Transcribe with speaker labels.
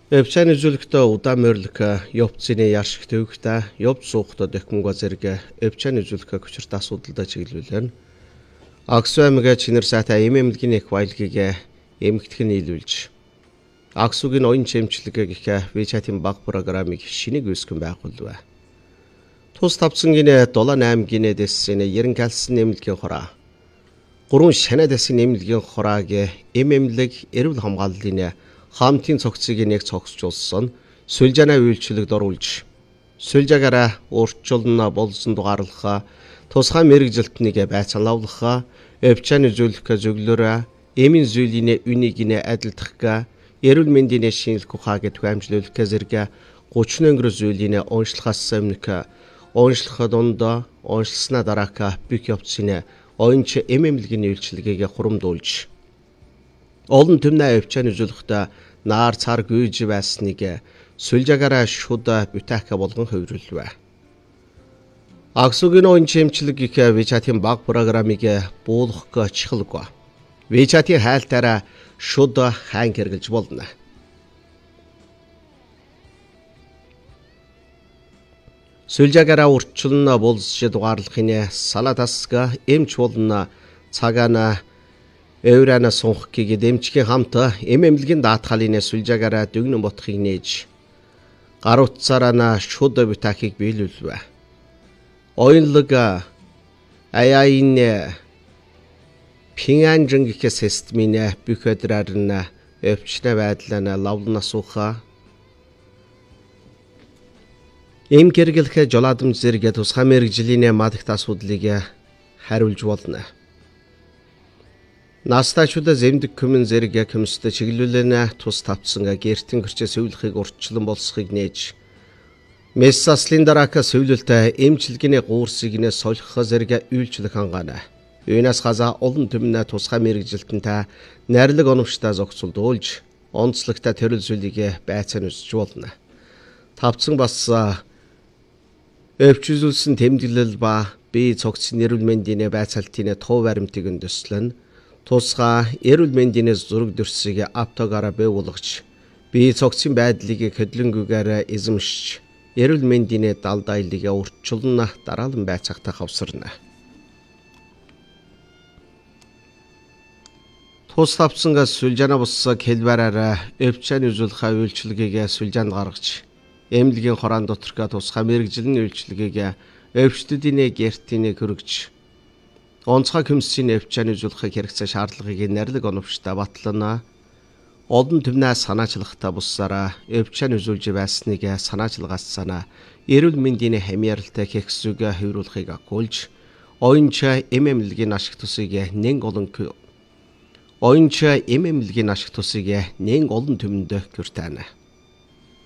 Speaker 1: Өвчэн үзүүлэгтээ удаан морилк явцны яаршиг төвөгтэй явц суухтад дөхмөнгө зэрэг өвчэн үзүүлэх хүчирт асуудалтай чиглүүлэн Аксу аймгийн чинэр сайтай эмэмлэгийн их баялагийг эмгэгдэх нийлүүлж Аксугийн оюун чимчлэгээ гэх WeChat-ийн баг программыг шинийг үүсгэн байгуулв. Тус тавцангийн 7-8 гинэ дэссэн 90 калсын нэмэлтийн хораа 3 шанаа дэссэн нэмэлтийн хорааг эмэмлэг эрүүл хамгааллын хамтын цогцыг нэг цогцжуулсан сүлжаанаа үйлчлэгд оруулж сүлжаагаараа өөрчлөлн болсон дугаарлах тусгай мэрэгжилтнийг байцаалуулах өвчэн үзүүлэх зөвлөрөө эмийн зүйлийн үнийг адилдах эрүүл мэндийн шинжилх ухааг түгээмжлүүлэх зэрэг 30 өнгөр зүйлийн онцлохоос өмнө онцлох дунд онцлснаа дараа бүх явцын оюунч эмэмлэгийн үйлчлэгийг хурамдуулж олон түмнээ өвчэн үзүүлэхдээ наар цар гүйж байсныг сүлжаагаараа шууд бүтээх болгон хувирлав. Аксугийн оюун чимчлэг гэх WeChat-ийн баг программыг буулгах чихэлгүй. WeChat-ийн хайлтаараа шууд хаан хэрэглэж болно. Сүлжаагаараа урчлан болж дугаарлахын салатасга эмч болно цагаана Эврана сунхгийг дэмжихийн хамт эмэмлэгийн даатгалын сүлжаагаараа дүгнэн ботхыг нээж гар утсаараа шууд бүтэхийг биелүүлв. Оюунлаг аяин пинганжин гэх системийн бүх өдраар нь өвчнө байдлаа лавлан асууха эм гэргэлэх жолоодомж зэрэг тусгай мэрэгжлийн мадагт асуудлыг хариулж болно. Настачуда зэмдэг хүмүн зэрэг хүмүүстэ чиглүүлэн тус тавцсан гэртэн гэрчээ сөүлхийг урчлан болсхийг нээж мессаслын дараака сөүлөлтөй эмчилгэний гуурсыг нэ солих зэрэг үйлчлэх хангаана. Юунаас хаза олон түмнэ тусгай мэрэгжилтэнтэй найрлаг оновчтой зогсолдуулж онцлогтой төрөл зүйлийг байцаан үсэж болно. Тавцсан бас өвчүүлсэн тэмдэглэл ба бие цогцны эрүүл мэндийн байцаалтын тов баримтыг өндөслөн тусгай эрүүл мэндийн зураг дүрсийг автогаараа буулгаж бие цогцын байдлыг хөдлөнгүүгээр эзэмшиж эрүүл мэндийн далдайлыг урьдчилан дараалан байцаагтай хавсарна. Тус тавцсан сүлжаана бус хэлбэрээр өвчэн үзүүлэх үйлчлэгийг сүлжаанд гаргаж эмнэлгийн хораан доторх тусгай мэрэгжлийн үйлчлэгийг өвчтөдийн гэртийн хөргөж онцгой хүмсийн өвчэн үзүүлэх хэрэгцээ шаардлагыг найрлаг оновчтой батлана олон түмнээ санаачлахтай буссараа өвчэн үзүүлж байсныг санаачлагаас санаа эрүүл мэндийн хамааралтай хэвсүүг хувируулахыг агуулж оюунч эмэмлэгийн ашиг тусыг нэн олон түмэнд хүртэнэ.